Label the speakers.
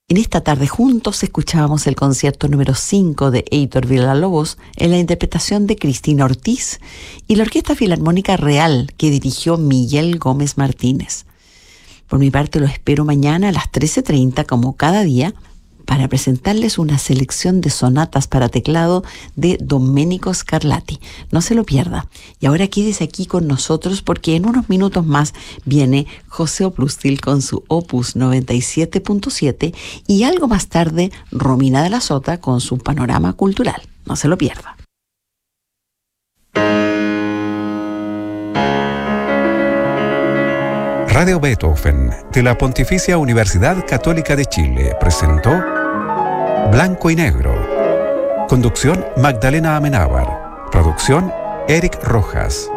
Speaker 1: En esta tarde juntos escuchábamos el concierto número 5 de Heitor Villa-Lobos en la interpretación de Cristina Ortiz y la Orquesta Filarmónica Real que dirigió Miguel Gómez Martínez. Por mi parte lo espero mañana a las 13:30 como cada día para presentarles una selección de sonatas para teclado de Domenico Scarlatti. No se lo pierda. Y ahora quédese aquí con nosotros porque en unos minutos más viene José Oplústil con su Opus 97.7 y algo más tarde Romina de la Sota con su panorama cultural. No se lo pierda.
Speaker 2: Radio Beethoven de la Pontificia Universidad Católica de Chile presentó Blanco y Negro. Conducción Magdalena Amenábar. Producción Eric Rojas.